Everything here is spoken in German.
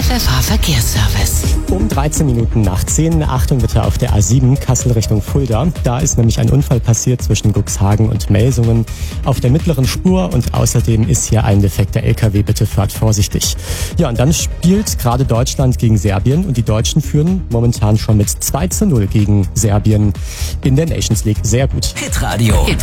FFH Verkehrsservice. Um 13 Minuten nach 10. Achtung bitte auf der A7 Kassel Richtung Fulda. Da ist nämlich ein Unfall passiert zwischen Cuxhagen und Melsungen auf der mittleren Spur und außerdem ist hier ein defekter LKW. Bitte fahrt vorsichtig. Ja, und dann spielt gerade Deutschland gegen Serbien und die Deutschen führen momentan schon mit 2:0 gegen Serbien in der Nations League. Sehr gut. Hitradio.